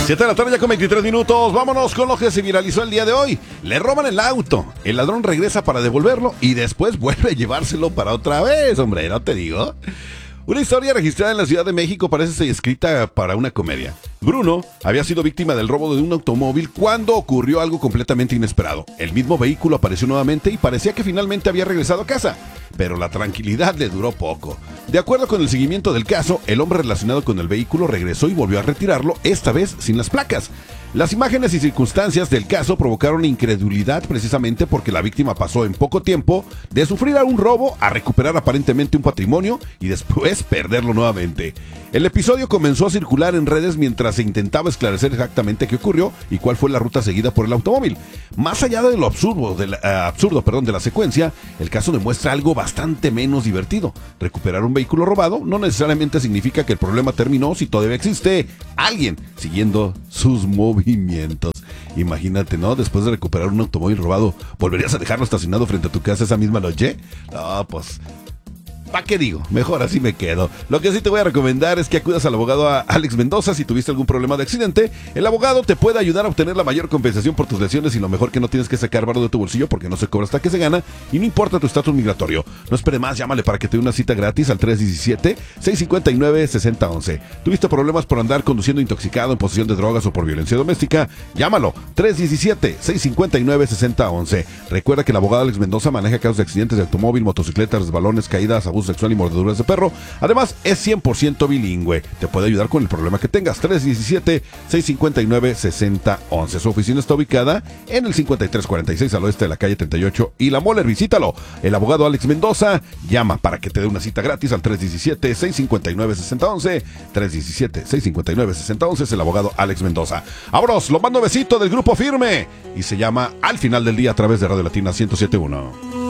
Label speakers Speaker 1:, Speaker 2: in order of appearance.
Speaker 1: 7 de la tarde ya con 23 minutos. Vámonos con lo que se viralizó el día de hoy. Le roban el auto. El ladrón regresa para devolverlo y después vuelve a llevárselo para otra vez, hombre, ¿no te digo? Una historia registrada en la Ciudad de México parece ser escrita para una comedia. Bruno había sido víctima del robo de un automóvil cuando ocurrió algo completamente inesperado. El mismo vehículo apareció nuevamente y parecía que finalmente había regresado a casa. Pero la tranquilidad le duró poco. De acuerdo con el seguimiento del caso, el hombre relacionado con el vehículo regresó y volvió a retirarlo, esta vez sin las placas. Las imágenes y circunstancias del caso provocaron incredulidad precisamente porque la víctima pasó en poco tiempo de sufrir un robo a recuperar aparentemente un patrimonio y después perderlo nuevamente. El episodio comenzó a circular en redes mientras se intentaba esclarecer exactamente qué ocurrió y cuál fue la ruta seguida por el automóvil. Más allá de lo absurdo de la secuencia, el caso demuestra algo bastante menos divertido. Recuperar un vehículo robado no necesariamente significa que el problema terminó si todavía existe alguien siguiendo sus movimientos. Imagínate, ¿no? Después de recuperar un automóvil robado, ¿volverías a dejarlo estacionado frente a tu casa esa misma noche? No, pues... ¿para qué digo? Mejor así me quedo. Lo que sí te voy a recomendar es que acudas al abogado Alex Mendoza si tuviste algún problema de accidente. El abogado te puede ayudar a obtener la mayor compensación por tus lesiones y lo mejor que no tienes que sacar varo de tu bolsillo porque no se cobra hasta que se gana y no importa tu estatus migratorio. No espere más, llámale para que te dé una cita gratis al 317-659-6011. ¿Tuviste problemas por andar conduciendo intoxicado, en posesión de drogas o por violencia doméstica? Llámalo, 317-659-6011. Recuerda que el abogado Alex Mendoza maneja casos de accidentes de automóvil, motocicletas, resbalones, caídas, abuso sexual y mordeduras de perro. Además, es 100% bilingüe. Te puede ayudar con el problema que tengas. 317-659-6011. Su oficina está ubicada en el 5346 al oeste de la calle 38 y La Moller. Visítalo. El abogado Alex Mendoza llama para que te dé una cita gratis al 317-659-6011. 317-659-6011 es el abogado Alex Mendoza. Vámonos, lo mando besito del Grupo Firme y se llama Al Final del Día a través de Radio Latina 107.1.